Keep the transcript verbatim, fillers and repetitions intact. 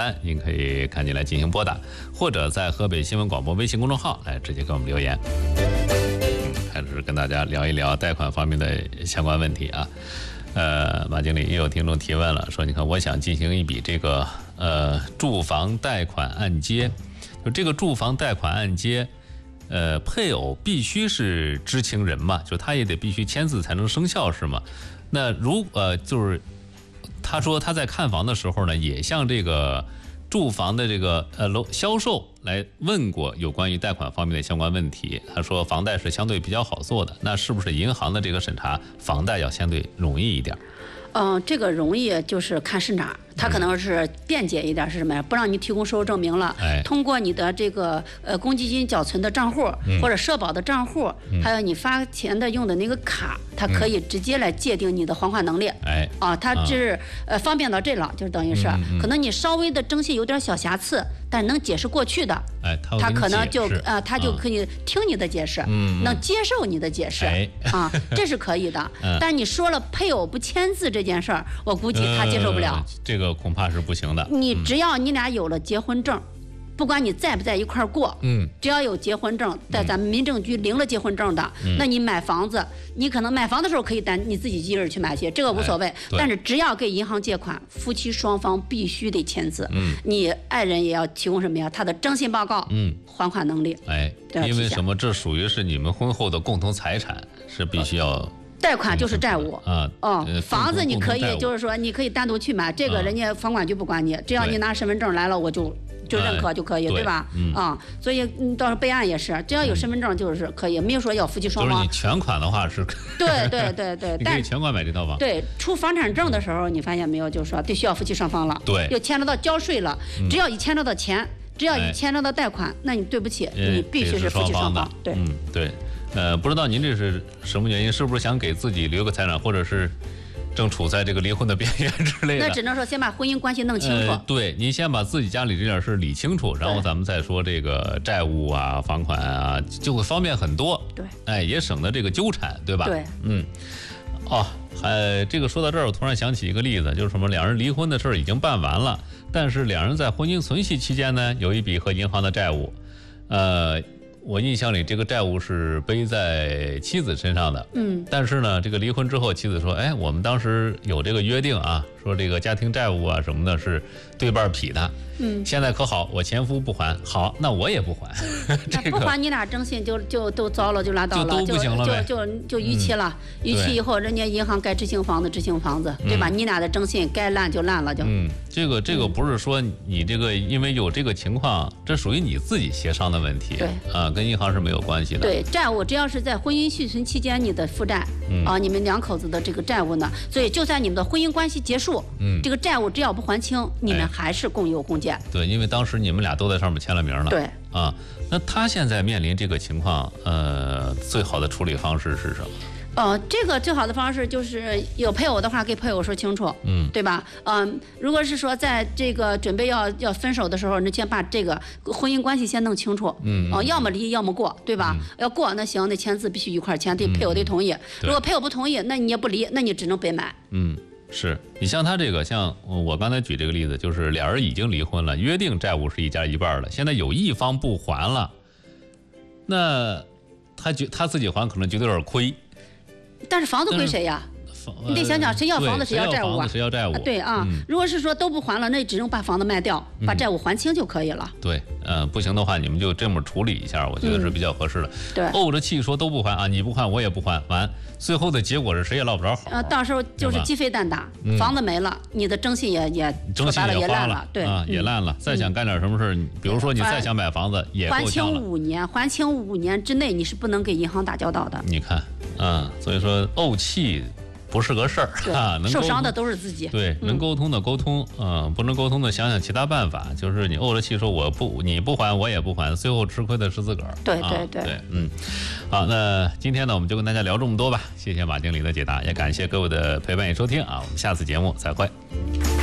单，您可以赶紧来进行拨打，或者在河北新闻广播微信公众号来直接给我们留言。嗯，还是跟大家聊一聊贷款方面的相关问题啊。呃，马经理，也有听众提问了，说你看，我想进行一笔这个呃住房贷款按揭，就这个住房贷款按揭。呃，配偶必须是知情人嘛，就他也得必须签字才能生效，是吗？那如呃，就是他说他在看房的时候呢，也向这个住房的这个呃楼销售来问过有关于贷款方面的相关问题。他说房贷是相对比较好做的，那是不是银行的这个审查房贷要相对容易一点？ 嗯，这个容易就是看是哪儿，它可能是便捷一点，是什么呀？不让你提供收入证明了， 哎、 通过你的这个呃公积金缴存的账户、嗯、或者社保的账户、嗯，还有你发钱的用的那个卡，它可以直接来界定你的还款能力。哎、嗯，啊，它是、啊、呃方便到这了，就等于是、嗯嗯、可能你稍微的征信有点小瑕疵，但是能解释过去的， 哎， 他可能就呃他就可以听你的解释，嗯，能接受你的解释，哎、啊，这是可以的。嗯、但你说了配偶不签字这件事儿，我估计他接受不了、呃。 这个恐怕是不行的。 你只要你俩有了结婚证，嗯、不管你在不在一块儿过，嗯，只要有结婚证，在咱们民政局领了结婚证的，嗯、那你买房子，你可能买房的时候可以单你自己一人去买去，这个无所谓。哎、但是只要给银行借款，夫妻双方必须得签字。嗯，你爱人也要提供什么呀？他的征信报告，嗯，还款能力。 哎，因为什么？这属于是你们婚后的共同财产，是必须要。呃贷款就是债务啊，哦，房子你可以就是说你可以单独去买，这个人家房管局不管你，只要你拿身份证来了，我就就认可就可以，对吧？啊，所以到时候备案也是，只要有身份证就是可以，没有说要夫妻双方。 就是你全款的话是。 对对对对， 你可以全款买这套房。 对，出房产证的时候，你发现没有，就是说必须要夫妻双方了。 对， 又牵扯到交税了，只要一牵扯到钱，只要一牵扯到贷款，那你对不起，你必须是夫妻双方。对， 嗯，对。呃，不知道您这是什么原因？是不是想给自己留个财产，或者是正处在这个离婚的边缘之类的？ 那只能说先把婚姻关系弄清楚。 呃、对，您先把自己家里这点事理清楚，然后咱们再说这个债务啊、房款啊，就会方便很多。 对， 哎，也省得这个纠缠，对吧？ 对， 嗯。哦，还这个说到这儿，我突然想起一个例子，就是什么，两人离婚的事儿已经办完了，但是两人在婚姻存续期间呢，有一笔和银行的债务，呃。我印象里，这个债务是背在妻子身上的。嗯，但是呢，这个离婚之后，妻子说：“哎，我们当时有这个约定啊，说这个家庭债务啊什么的，是对半劈的。嗯，现在可好，我前夫不还，好，那我也不还。这个不还你俩征信就就都糟了，就拉倒了， 就都不行了呗， 就就就逾期了。逾期以后，人家银行该执行房子执行房子，对吧？你俩的征信该烂就烂了，就。 嗯，这个这个不是说你这个因为有这个情况，这属于你自己协商的问题。 对啊。跟银行是没有关系的。 对，债务只要是在婚姻续存期间你的负债、嗯、啊，你们两口子的这个债务呢，所以就算你们的婚姻关系结束，嗯，这个债务只要不还清，你们还是共有共建。哎、 对，因为当时你们俩都在上面签了名了。 对啊，那他现在面临这个情况，呃，最好的处理方式是什么？ 呃，这个最好的方式就是有配偶的话，给配偶说清楚，嗯，对吧？嗯、呃，如果是说在这个准备要要分手的时候，你先把这个婚姻关系先弄清楚，嗯，哦、呃，要么离，要么过，对吧？嗯、要过那行，那签字必须一块签，得配偶得同意。嗯、如果配偶不同意，那你也不离，那你只能白买。 嗯，是你像他这个，像我刚才举这个例子，就是俩人已经离婚了，约定债务是一家一半了，现在有一方不还了，那他觉他自己还可能觉得有点亏。 但是房子归谁呀？你得想想谁要房子谁要债务啊？ 谁要债务？ 对啊，嗯、如果是说都不还了，那只能把房子卖掉，把债务还清就可以了。 嗯、对，呃，不行的话，你们就这么处理一下，我觉得是比较合适的。 嗯、对， 怄着气说都不还啊，你不还我也不还，完最后的结果是谁也捞不着好。 呃，到时候就是鸡飞蛋打，嗯、房子没了，你的征信也也征信也烂了，对啊，也烂了。嗯、再想干点什么事，比如说你再想买房子，也还清五年，还清五年之内你是不能给银行打交道的。 你看，啊，所以说怄气。不是个事儿啊，能受伤的都是自己。 对，能沟通的沟通，嗯、呃，不能沟通的想想其他办法。就是你怄着气说我不，你不还我也不还，最后吃亏的是自个儿。 对对对、 啊、对，嗯，好，那今天呢我们就跟大家聊这么多吧，谢谢马经理的解答，也感谢各位的陪伴与收听啊，我们下次节目再会。